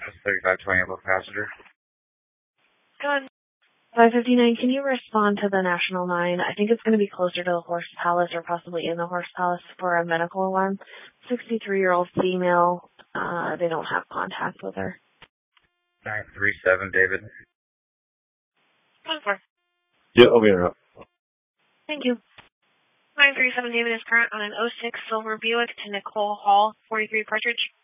3520 about passenger. Go ahead. 559, can you respond to the National 9? I think it's going to be closer to the Horse Palace or possibly in the Horse Palace for a medical alarm. 63-year-old female. They don't have contact with her. 937, David. 1-4. Yeah, I'll be interrupt. Thank you. 937 David is current on an 06 Silver Buick to Nicole Hall, 43 Partridge.